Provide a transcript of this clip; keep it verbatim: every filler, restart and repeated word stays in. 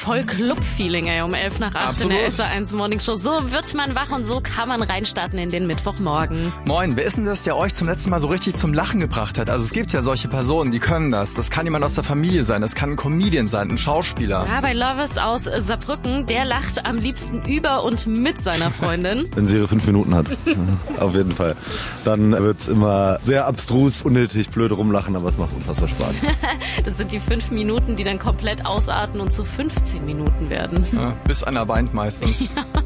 voll Club-Feeling, ey, um elf nach acht Absolut. in der S A eins Morning Show. So wird man wach und so kann man reinstarten in den Mittwochmorgen. Moin, wer ist denn das, der euch zum letzten Mal so richtig zum Lachen gebracht hat? Also es gibt ja solche Personen, die können das. Das kann jemand aus der Familie sein, das kann ein Comedian sein, ein Schauspieler. Ja, bei Lovis aus Saarbrücken, der lacht am liebsten über und mit seiner Freundin. Wenn sie ihre fünf Minuten hat. Auf jeden Fall. Dann wird's immer sehr abstrus, unnötig, blöd rumlachen, aber es macht unfassbar Spaß. Das sind die fünf Minuten, die dann komplett ausarten und zu fünfzehn Minuten werden. Ja, bis einer weint meistens. Ja.